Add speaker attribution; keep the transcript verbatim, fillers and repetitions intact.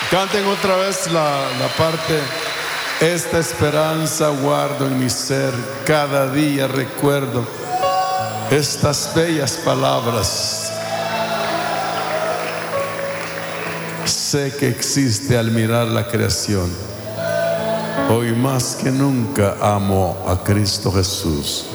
Speaker 1: Canten otra vez la, la parte. Esta esperanza guardo en mi ser, cada día recuerdo estas bellas palabras. Sé que existe al mirar la creación. Hoy más que nunca amo a Cristo Jesús.